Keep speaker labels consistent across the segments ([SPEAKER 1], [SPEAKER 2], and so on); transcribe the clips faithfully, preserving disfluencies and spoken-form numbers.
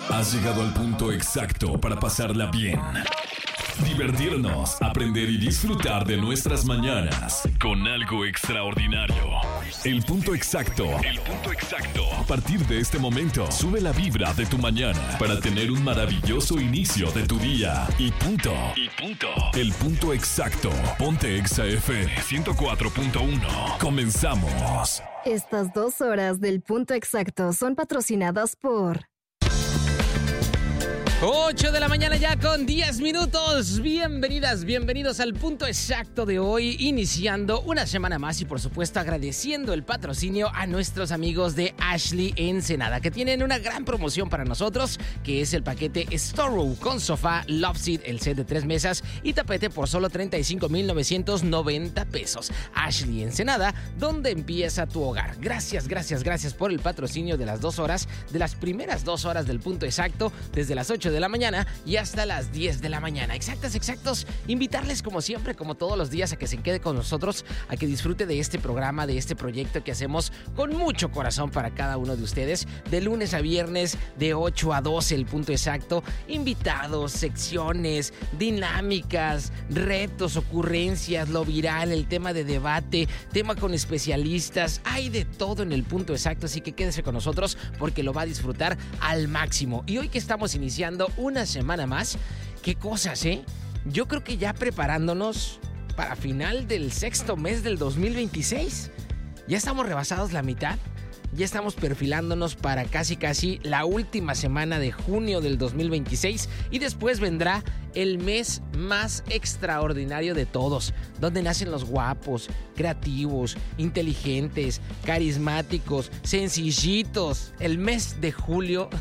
[SPEAKER 1] Has llegado al punto exacto para pasarla bien, divertirnos, aprender y disfrutar de nuestras mañanas con algo extraordinario. El punto exacto. El punto exacto. A partir de este momento, sube la vibra de tu mañana para tener un maravilloso inicio de tu día. Y punto. Y punto. El punto exacto. Ponte Exa F M ciento cuatro punto uno. Comenzamos.
[SPEAKER 2] Estas dos horas del punto exacto son patrocinadas por...
[SPEAKER 3] ocho de la mañana ya con diez minutos. Bienvenidas, bienvenidos al punto exacto de hoy, iniciando una semana más y por supuesto agradeciendo el patrocinio a nuestros amigos de Ashley Ensenada, que tienen una gran promoción para nosotros, que es el paquete Storeroom con sofá, love seat, el set de tres mesas y tapete por solo treinta y cinco mil novecientos noventa pesos. Ashley Ensenada, donde empieza tu hogar. Gracias, gracias, gracias por el patrocinio de las dos horas, de las primeras dos horas del punto exacto, desde las ocho de la mañana y hasta las diez de la mañana. Exactas, exactos. Invitarles como siempre, como todos los días, a que se quede con nosotros, a que disfrute de este programa, de este proyecto que hacemos con mucho corazón para cada uno de ustedes, de lunes a viernes, de ocho a doce, el punto exacto. Invitados, secciones, dinámicas, retos, ocurrencias, lo viral, el tema de debate, tema con especialistas. Hay de todo en el punto exacto, así que quédese con nosotros porque lo va a disfrutar al máximo. Y hoy que estamos iniciando una semana más, qué cosas, ¿eh? Yo creo que ya preparándonos para final del sexto mes del dos mil veintiséis. Ya estamos rebasados la mitad. Ya estamos perfilándonos para casi casi la última semana de junio del dos mil veintiséis y después vendrá el mes más extraordinario de todos, donde nacen los guapos, creativos, inteligentes, carismáticos, sencillitos. El mes de julio,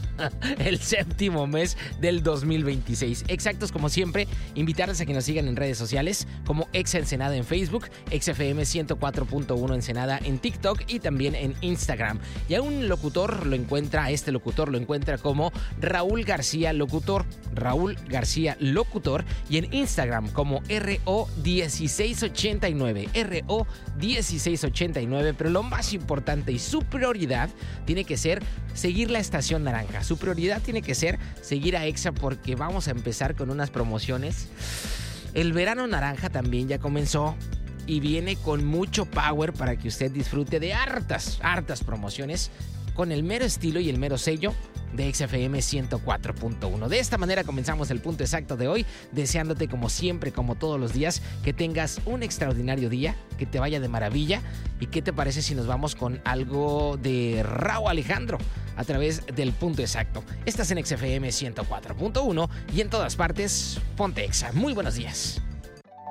[SPEAKER 3] el séptimo mes del dos mil veintiséis. Exactos como siempre, invitarles a que nos sigan en redes sociales como Exa Ensenada en Facebook, Exa F M ciento cuatro punto uno Ensenada en TikTok y también en Instagram. Y a un locutor lo encuentra, a este locutor lo encuentra como Raúl García Locutor, Raúl García Locutor, y en Instagram como R O dieciséis ochenta y nueve, R O dieciséis ochenta y nueve, pero lo más importante y su prioridad tiene que ser seguir la Estación Naranja. Su prioridad tiene que ser seguir a Exa porque vamos a empezar con unas promociones. El verano naranja también ya comenzó y viene con mucho power para que usted disfrute de hartas, hartas promociones con el mero estilo y el mero sello de Exa F M ciento cuatro punto uno. De esta manera comenzamos el punto exacto de hoy, deseándote como siempre, como todos los días, que tengas un extraordinario día, que te vaya de maravilla. ¿Y qué te parece si nos vamos con algo de Rauw Alejandro a través del punto exacto? Estás en Exa F M ciento cuatro punto uno y en todas partes, ponte Exa. Muy buenos días.